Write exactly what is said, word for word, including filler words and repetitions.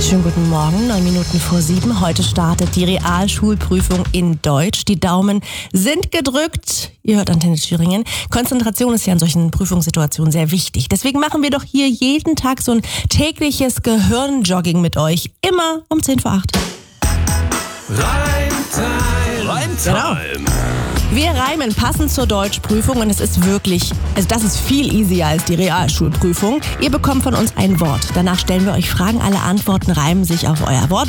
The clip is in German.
Schönen guten Morgen, neun Minuten vor sieben. Heute startet die Realschulprüfung in Deutsch. Die Daumen sind gedrückt. Ihr hört Antenne Thüringen. Konzentration ist ja in solchen Prüfungssituationen sehr wichtig. Deswegen machen wir doch hier jeden Tag so ein tägliches Gehirnjogging mit euch. Immer um zehn vor acht. Reimtime. Reimtime. Genau. Wir reimen passend zur Deutschprüfung und es ist wirklich, also das ist viel easier als die Realschulprüfung. Ihr bekommt von uns ein Wort. Danach stellen wir euch Fragen, alle Antworten reimen sich auf euer Wort.